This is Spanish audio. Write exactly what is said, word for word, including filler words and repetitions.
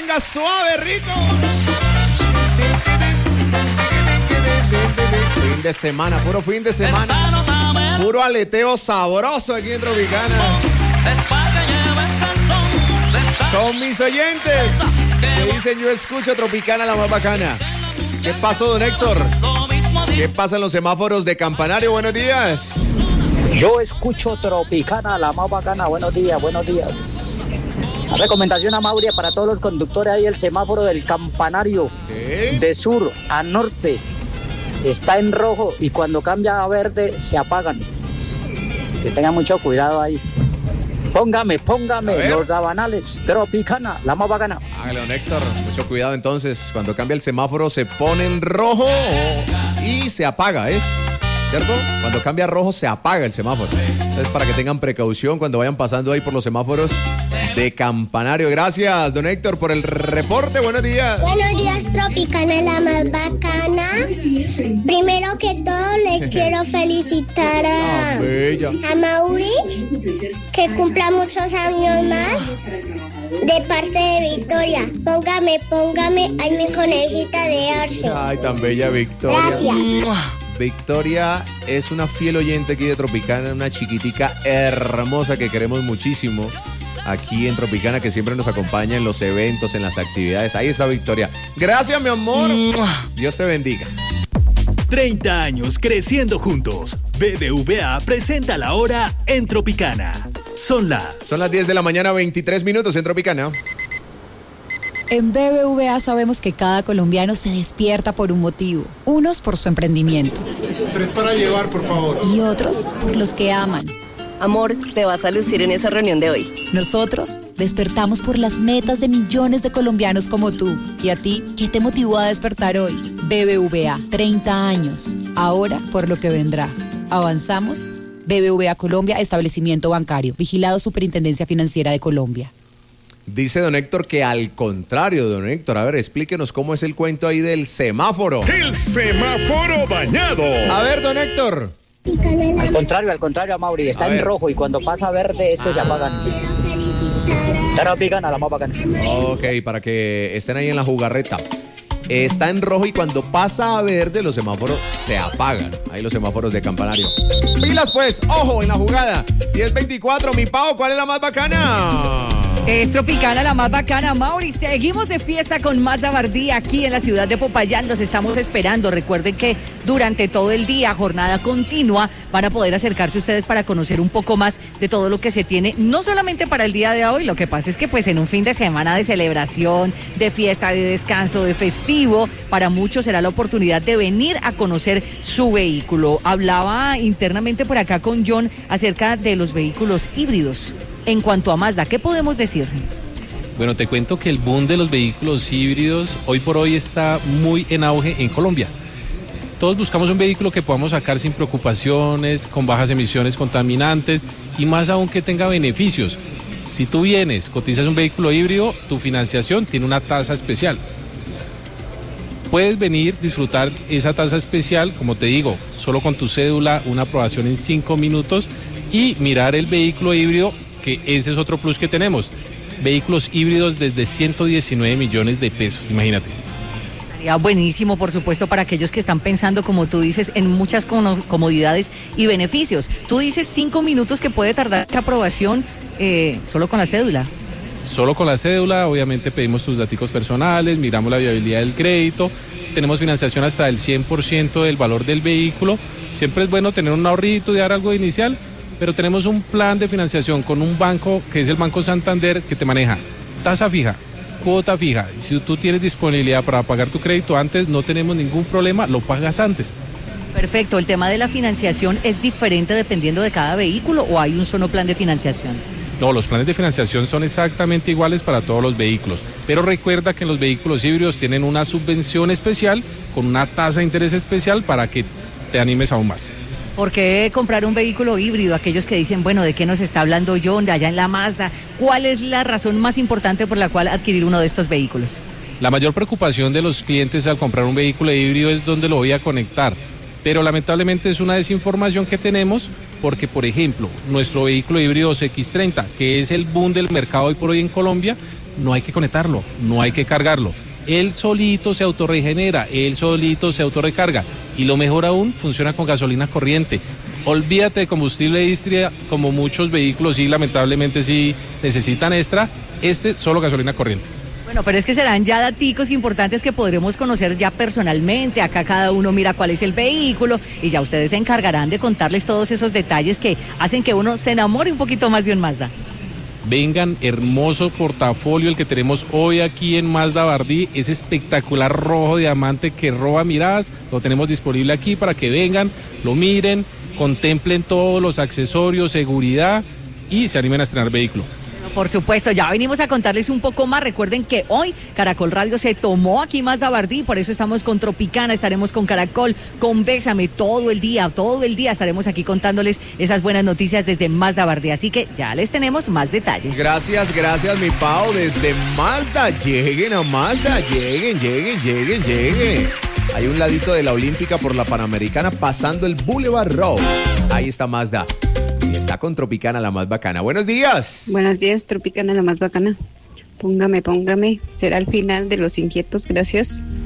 venga suave, rico. Fin de semana, puro fin de semana. Puro aleteo sabroso aquí en Tropicana. Con mis oyentes que dicen yo escucho Tropicana la más bacana. ¿Qué pasó, don Héctor? ¿Qué pasa en los semáforos de Campanario? Buenos días. Yo escucho Tropicana la más bacana. Buenos días, buenos días. La recomendación a Mauria para todos los conductores ahí, el semáforo del Campanario. ¿Sí? De sur a norte está en rojo y cuando cambia a verde se apagan. Que tengan mucho cuidado ahí. Póngame, póngame los rabanales, Tropicana, la más bacana. Hágale, don Héctor, mucho cuidado entonces. Cuando cambia el semáforo se pone en rojo y se apaga, ¿es? ¿Cierto? Cuando cambia a rojo se apaga el semáforo. Entonces, para que tengan precaución cuando vayan pasando ahí por los semáforos de Campanario. Gracias, don Héctor, por el reporte. Buenos días. Buenos días, Tropicana, la más bacana. Primero que todo, le quiero felicitar a, a Mauri, que cumpla muchos años más, de parte de Victoria. Póngame, póngame, ay, mi conejita de Arce. Ay, tan bella Victoria. Gracias. Victoria es una fiel oyente aquí de Tropicana, una chiquitica hermosa que queremos muchísimo aquí en Tropicana, que siempre nos acompaña en los eventos, en las actividades. Ahí está Victoria. Gracias, mi amor. Dios te bendiga. treinta años creciendo juntos. B B V A presenta la hora en Tropicana. Son las... Son las diez de la mañana, veintitrés minutos en Tropicana. En B B V A sabemos que cada colombiano se despierta por un motivo. Unos por su emprendimiento. Tres para llevar, por favor. Y otros por los que aman. Amor, te vas a lucir en esa reunión de hoy. Nosotros despertamos por las metas de millones de colombianos como tú. ¿Y a ti qué te motivó a despertar hoy? B B V A, treinta años. Ahora por lo que vendrá. ¿Avanzamos? B B V A Colombia, establecimiento bancario. Vigilado Superintendencia Financiera de Colombia. Dice don Héctor que al contrario, don Héctor. A ver, explíquenos cómo es el cuento ahí del semáforo. El semáforo dañado. A ver, don Héctor. Al contrario, al contrario, Mauri, está en rojo y cuando pasa verde, estos ah. se apagan. Tropicana, la más bacana. Ok, para que estén ahí en la jugarreta. Está en rojo y cuando pasa a verde, los semáforos se apagan. Ahí los semáforos de Campanario. Pilas pues, ojo en la jugada. diez veinticuatro, mi Pau, ¿cuál es la más bacana? Es Tropicana, la más bacana, Mauri. Seguimos de fiesta con Mazda Bardía aquí en la ciudad de Popayán. Los estamos esperando. Recuerden que durante todo el día, jornada continua, van a poder acercarse ustedes para conocer un poco más de todo lo que se tiene, no solamente para el día de hoy. Lo que pasa es que pues en un fin de semana de celebración, de fiesta, de descanso, de festivo, para muchos será la oportunidad de venir a conocer su vehículo. Hablaba internamente por acá con John acerca de los vehículos híbridos. En cuanto a Mazda, ¿qué podemos decir? Bueno, te cuento que el boom de los vehículos híbridos hoy por hoy está muy en auge en Colombia. Todos buscamos un vehículo que podamos sacar sin preocupaciones, con bajas emisiones contaminantes y más aún que tenga beneficios. Si tú vienes, cotizas un vehículo híbrido, tu financiación tiene una tasa especial. Puedes venir, disfrutar esa tasa especial, como te digo, solo con tu cédula, una aprobación en cinco minutos y mirar el vehículo híbrido, que ese es otro plus que tenemos. Vehículos híbridos desde ciento diecinueve millones de pesos, imagínate. Estaría buenísimo, por supuesto, para aquellos que están pensando, como tú dices, en muchas comodidades y beneficios. Tú dices cinco minutos que puede tardar la aprobación eh, solo con la cédula. Solo con la cédula, obviamente pedimos tus datos personales, miramos la viabilidad del crédito, tenemos financiación hasta el cien por ciento del valor del vehículo. Siempre es bueno tener un ahorrito y dar algo inicial, pero tenemos un plan de financiación con un banco que es el Banco Santander, que te maneja tasa fija, cuota fija. Si tú tienes disponibilidad para pagar tu crédito antes, no tenemos ningún problema, lo pagas antes. Perfecto. ¿El tema de la financiación es diferente dependiendo de cada vehículo o hay un solo plan de financiación? No, los planes de financiación son exactamente iguales para todos los vehículos, pero recuerda que en los vehículos híbridos tienen una subvención especial con una tasa de interés especial para que te animes aún más. ¿Por qué comprar un vehículo híbrido? Aquellos que dicen, bueno, ¿de qué nos está hablando John, de allá en la Mazda? ¿Cuál es la razón más importante por la cual adquirir uno de estos vehículos? La mayor preocupación de los clientes al comprar un vehículo híbrido es dónde lo voy a conectar, pero lamentablemente es una desinformación que tenemos porque, por ejemplo, nuestro vehículo híbrido C X treinta, que es el boom del mercado hoy por hoy en Colombia, no hay que conectarlo, no hay que cargarlo. Él solito se autorregenera, él solito se autorrecarga. Y lo mejor aún, funciona con gasolina corriente. Olvídate de combustible Istria, como muchos vehículos sí, lamentablemente sí necesitan extra. Este solo gasolina corriente. Bueno, pero es que serán ya daticos importantes que podremos conocer ya personalmente. Acá cada uno mira cuál es el vehículo y ya ustedes se encargarán de contarles todos esos detalles que hacen que uno se enamore un poquito más de un Mazda. Vengan, hermoso portafolio el que tenemos hoy aquí en Mazda Bardí, ese espectacular rojo diamante que roba miradas, lo tenemos disponible aquí para que vengan, lo miren, contemplen todos los accesorios, seguridad y se animen a estrenar vehículo. Por supuesto, ya venimos a contarles un poco más. Recuerden que hoy Caracol Radio se tomó aquí Mazda Bardí, por eso estamos con Tropicana, estaremos con Caracol, con Bésame todo el día, todo el día estaremos aquí contándoles esas buenas noticias desde Mazda Bardí, así que ya les tenemos más detalles. Gracias, gracias mi Pau, desde Mazda, lleguen a Mazda, lleguen, lleguen, lleguen, lleguen. Hay un ladito de la Olímpica por la Panamericana pasando el Boulevard Road, ahí está Mazda. Y está con Tropicana, la más bacana. Buenos días. Buenos días, Tropicana, la más bacana. Póngame, póngame. Será el final de Los Inquietos, gracias.